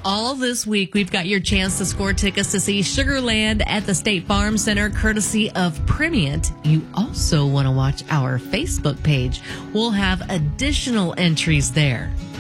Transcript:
All this week, we've got your chance to score tickets to see Sugarland at the State Farm Center, courtesy of Primient. You also want to watch our Facebook page. We'll have additional entries there.